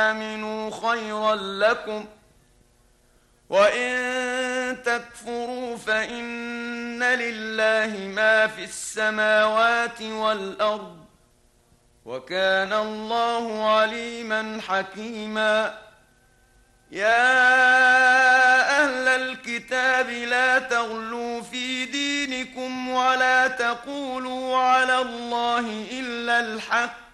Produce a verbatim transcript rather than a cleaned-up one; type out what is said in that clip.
آمنوا خيرا لكم، وإن تكفروا فإن لله ما في السماوات والأرض، وكان الله عليما حكيما. يا أهل الكتاب لا تغلوا في دينكم ولا تقولوا على الله إلا الحق،